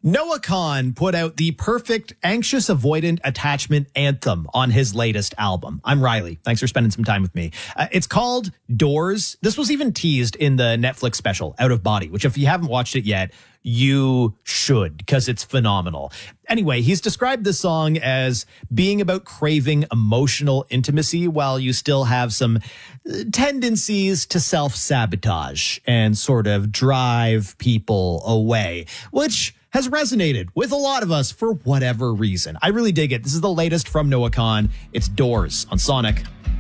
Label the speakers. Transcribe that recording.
Speaker 1: Noah Kahan put out the perfect anxious avoidant attachment anthem on his latest album. I'm Riley. Thanks for spending some time with me. It's called Doors. This was even teased in the Netflix special, Out of Body, which if you haven't watched it yet, you should, because it's phenomenal. Anyway, he's described this song as being about craving emotional intimacy while you still have some tendencies to self-sabotage and sort of drive people away, which has resonated with a lot of us for whatever reason. I really dig it. This is the latest from Noah Kahan. It's Doors on Sonic.